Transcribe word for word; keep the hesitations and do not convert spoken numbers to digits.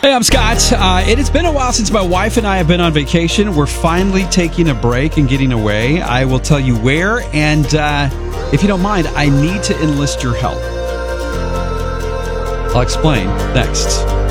Hey, I'm Scott. Uh, it has been a while since my wife and I have been on vacation. We're finally taking a break and getting away. I will tell you where, and uh, if you don't mind, I need to enlist your help. I'll explain next.